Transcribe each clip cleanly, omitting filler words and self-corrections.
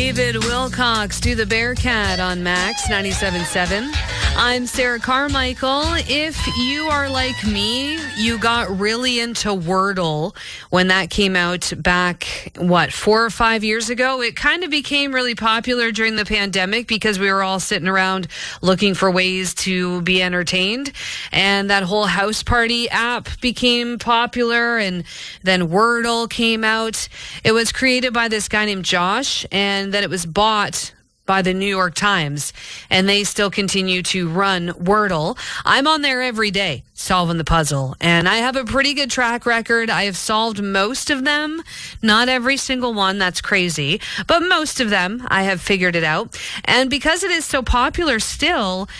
David Wilcox, Do the Bearcat on Max 97.7. I'm Sarah Carmichael. If you are like me, you got really into Wordle when that came out back, 4 or 5 years ago? It kind of became really popular during the pandemic because we were all sitting around looking for ways to be entertained. And that whole house party app became popular, and then Wordle came out. It was created by this guy named Josh, and then it was bought by the New York Times, and they still continue to run Wordle. I'm on there every day solving the puzzle, and I have a pretty good track record. I have solved most of them, not every single one, that's crazy, but most of them I have figured it out. And because it is so popular still,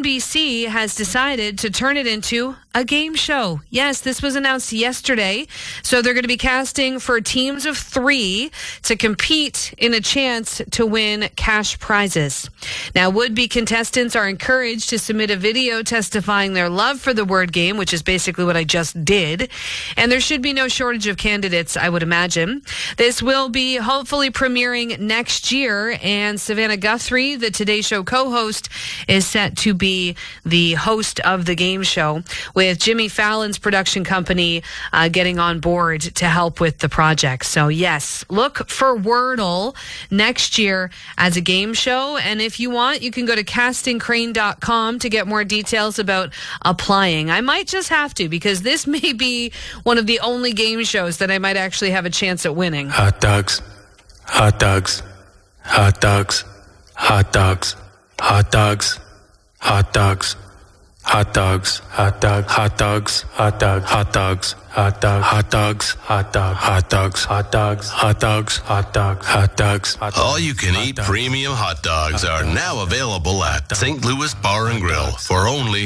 NBC has decided to turn it into a game show. Yes, this was announced yesterday. So they're going to be casting for teams of 3 to compete in a chance to win cash prizes. Now, would-be contestants are encouraged to submit a video testifying their love for the word game, which is basically what I just did. And there should be no shortage of candidates, I would imagine. This will be hopefully premiering next year, and Savannah Guthrie, the Today Show co-host, is set to be the host of the game show, with Jimmy Fallon's production company getting on board to help with the project. So yes, look for Wordle next year as a game show. And if you want, you can go to castingcrane.com to get more details about applying. I might just have to, because this may be one of the only game shows that I might actually have a chance at winning. Hot dogs, hot dogs, hot dogs, hot dogs, hot dogs, hot dogs. Hot dogs, hot dog, hot dogs, hot dog, hot dogs, hot dog, hot dogs, hot dog, hot dogs, hot dogs, hot dogs, hot dog, hot dogs. All you can eat premium hot dogs are now available at St. Louis Bar and Grill for only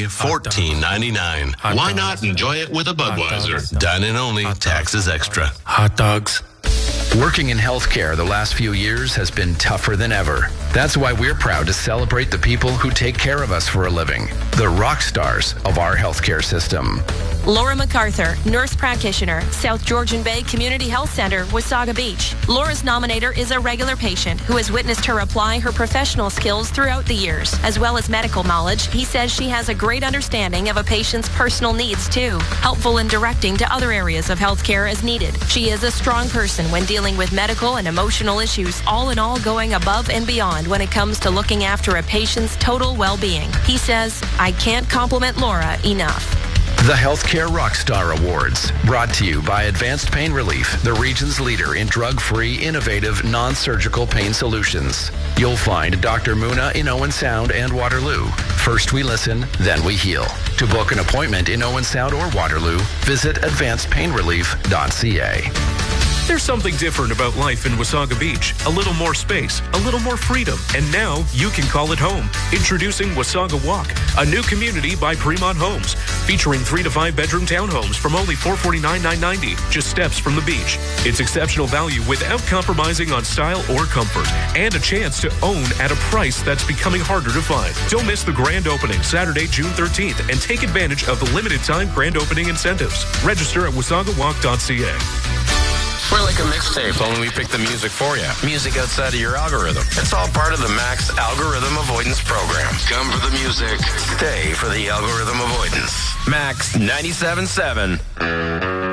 $14.99. Why not enjoy it with a Budweiser? Dine-in only, taxes extra. Hot dogs. Working in healthcare the last few years has been tougher than ever. That's why we're proud to celebrate the people who take care of us for a living, the rock stars of our healthcare system. Laura MacArthur, nurse practitioner, South Georgian Bay Community Health Center, Wasaga Beach. Laura's nominator is a regular patient who has witnessed her apply her professional skills throughout the years, as well as medical knowledge. He says she has a great understanding of a patient's personal needs, too, helpful in directing to other areas of healthcare as needed. She is a strong person when dealing with medical and emotional issues, all in all going above and beyond when it comes to looking after a patient's total well-being. He says, I can't compliment Laura enough. The Healthcare Rockstar Awards, brought to you by Advanced Pain Relief, the region's leader in drug-free, innovative, non-surgical pain solutions. You'll find Dr. Muna in Owen Sound and Waterloo. First we listen, then we heal. To book an appointment in Owen Sound or Waterloo, visit advancedpainrelief.ca. There's something different about life in Wasaga Beach. A little more space, a little more freedom, and now you can call it home. Introducing Wasaga Walk, a new community by Fremont Homes, featuring 3 to 5 bedroom townhomes from only $449,990, just steps from the beach. It's exceptional value without compromising on style or comfort, and a chance to own at a price that's becoming harder to find. Don't miss the grand opening Saturday, June 13th, and take advantage of the limited time grand opening incentives. Register at wasagawalk.ca. We're like a mixtape, only we pick the music for you. Music outside of your algorithm. It's all part of the Max Algorithm Avoidance Program. Come for the music, stay for the algorithm avoidance. Max 97.7.